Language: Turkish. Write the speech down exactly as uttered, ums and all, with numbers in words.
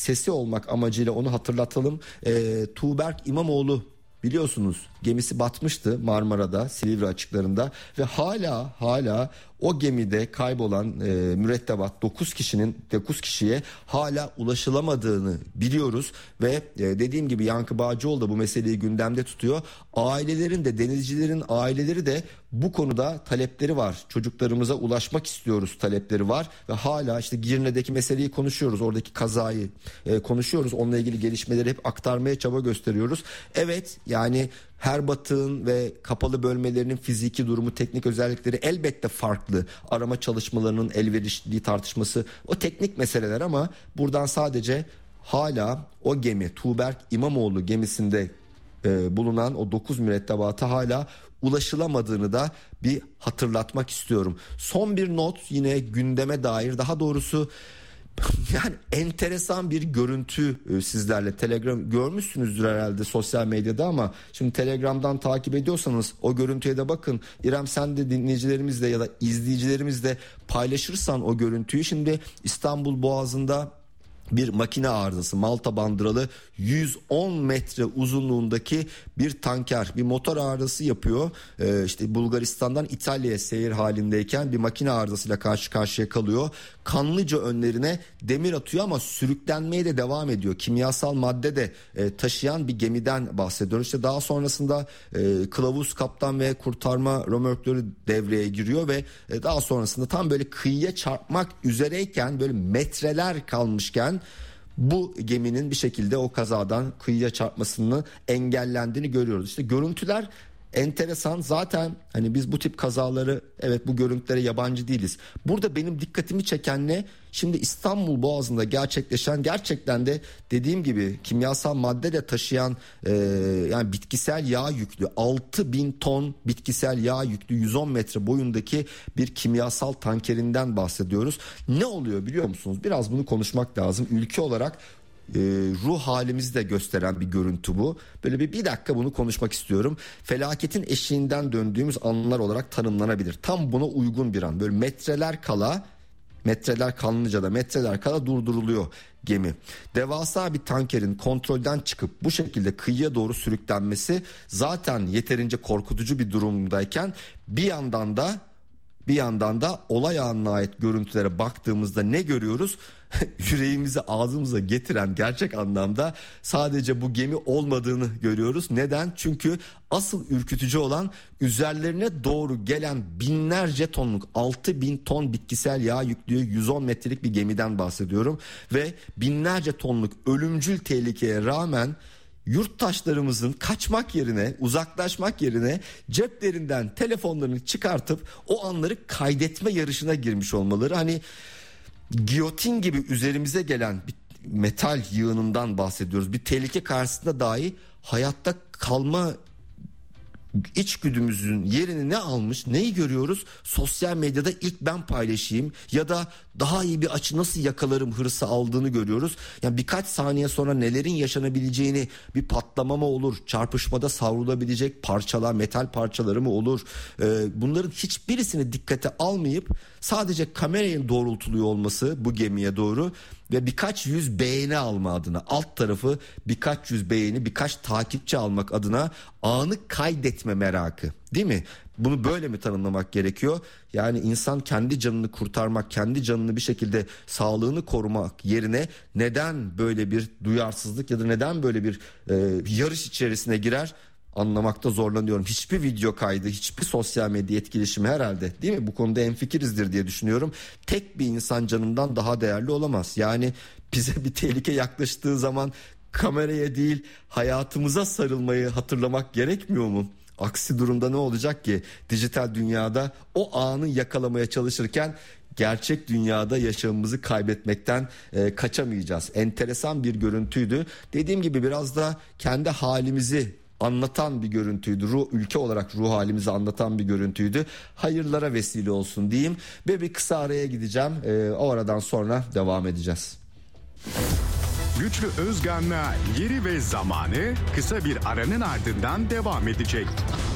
sesi olmak amacıyla onu hatırlatalım. E, Tuğberk İmamoğlu, biliyorsunuz gemisi batmıştı Marmara'da, Silivri açıklarında ve hala hala o gemide kaybolan e, mürettebat dokuz kişinin dokuz kişiye hala ulaşılamadığını biliyoruz ve e, dediğim gibi Yankı Bağcıoğlu da bu meseleyi gündemde tutuyor. Ailelerin de, denizcilerin aileleri de bu konuda talepleri var. Çocuklarımıza ulaşmak istiyoruz talepleri var ve hala işte Girne'deki meseleyi konuşuyoruz. Oradaki kazayı e, konuşuyoruz. Onunla ilgili gelişmeleri hep aktarmaya çaba gösteriyoruz. Evet, yani her batığın ve kapalı bölmelerinin fiziki durumu, teknik özellikleri elbette farklı. Arama çalışmalarının elverişliliği tartışması, o teknik meseleler, ama buradan sadece hala o gemi, Tuğberk İmamoğlu gemisinde e, bulunan o dokuz mürettebata hala ulaşılamadığını da bir hatırlatmak istiyorum. Son bir not yine gündeme dair, daha doğrusu yani enteresan bir görüntü sizlerle. Telegram görmüşsünüzdür herhalde sosyal medyada, ama şimdi Telegram'dan takip ediyorsanız o görüntüye de bakın. İrem, sen de dinleyicilerimizle ya da izleyicilerimizle paylaşırsan o görüntüyü. Şimdi İstanbul Boğazı'nda bir makine arızası, Malta bandıralı yüz on metre uzunluğundaki bir tanker bir motor arızası yapıyor. Ee, işte Bulgaristan'dan İtalya'ya seyir halindeyken bir makine arızasıyla karşı karşıya kalıyor. Kanlıca önlerine demir atıyor ama sürüklenmeye de devam ediyor. Kimyasal madde de e, taşıyan bir gemiden bahsediyoruz. İşte daha sonrasında e, kılavuz kaptan ve kurtarma römorkları devreye giriyor ve e, daha sonrasında tam böyle kıyıya çarpmak üzereyken, böyle metreler kalmışken bu geminin bir şekilde o kazadan kıyıya çarpmasını engellendiğini görüyoruz. İşte görüntüler enteresan. Zaten hani biz bu tip kazaları, evet, bu görüntülere yabancı değiliz. Burada benim dikkatimi çeken ne? Şimdi İstanbul Boğazı'nda gerçekleşen, gerçekten de dediğim gibi kimyasal madde de taşıyan e, yani bitkisel yağ yüklü altı bin ton bitkisel yağ yüklü yüz on metre boyundaki bir kimyasal tankerinden bahsediyoruz. Ne oluyor biliyor musunuz? Biraz bunu konuşmak lazım. Ülke olarak E, ruh halimizi de gösteren bir görüntü bu. Böyle bir bir dakika bunu konuşmak istiyorum. Felaketin eşiğinden döndüğümüz anlar olarak tanımlanabilir. Tam buna uygun bir an. Böyle metreler kala, metreler Kanlıca'da metreler kala durduruluyor gemi. Devasa bir tankerin kontrolden çıkıp bu şekilde kıyıya doğru sürüklenmesi zaten yeterince korkutucu bir durumdayken, bir yandan da bir yandan da olay anına ait görüntülere baktığımızda ne görüyoruz? Yüreğimizi ağzımıza getiren, gerçek anlamda sadece bu gemi olmadığını görüyoruz. Neden? Çünkü asıl ürkütücü olan üzerlerine doğru gelen binlerce tonluk, altı bin ton bitkisel yağ yüklü yüz on metrelik bir gemiden bahsediyorum. Ve binlerce tonluk ölümcül tehlikeye rağmen yurttaşlarımızın kaçmak yerine, uzaklaşmak yerine ceplerinden telefonlarını çıkartıp o anları kaydetme yarışına girmiş olmaları. Hani giyotin gibi üzerimize gelen bir metal yığınından bahsediyoruz. Bir tehlike karşısında dahi hayatta kalma içgüdümüzün yerini ne almış, neyi görüyoruz? Sosyal medyada ilk ben paylaşayım ya da daha iyi bir açı nasıl yakalarım hırsı aldığını görüyoruz. Yani birkaç saniye sonra nelerin yaşanabileceğini, bir patlama mı olur, çarpışmada savrulabilecek parçalar, metal parçaları mı olur? Ee, bunların hiçbirisini dikkate almayıp sadece kamerayın doğrultuluyor olması bu gemiye doğru ve birkaç yüz beğeni alma adına, alt tarafı birkaç yüz beğeni, birkaç takipçi almak adına anı kaydetme merakı, değil mi? Bunu böyle mi tanımlamak gerekiyor? Yani insan kendi canını kurtarmak, kendi canını bir şekilde sağlığını korumak yerine neden böyle bir duyarsızlık ya da neden böyle bir e, yarış içerisine girer? Anlamakta zorlanıyorum. Hiçbir video kaydı, hiçbir sosyal medya etkileşimi herhalde, değil mi? Bu konuda hemfikirizdir diye düşünüyorum. Tek bir insan canından daha değerli olamaz. Yani bize bir tehlike yaklaştığı zaman kameraya değil hayatımıza sarılmayı hatırlamak gerekmiyor mu? Aksi durumda ne olacak ki? Dijital dünyada o anı yakalamaya çalışırken gerçek dünyada yaşamımızı kaybetmekten e, kaçamayacağız. Enteresan bir görüntüydü. Dediğim gibi biraz da kendi halimizi anlatan bir görüntüydü. Ruh, ülke olarak ruh halimizi anlatan bir görüntüydü. Hayırlara vesile olsun diyeyim ve bir kısa araya gideceğim. Ee, o aradan sonra devam edeceğiz. Güçlü Özgan'la Yeri ve Zamanı kısa bir aranın ardından devam edecek.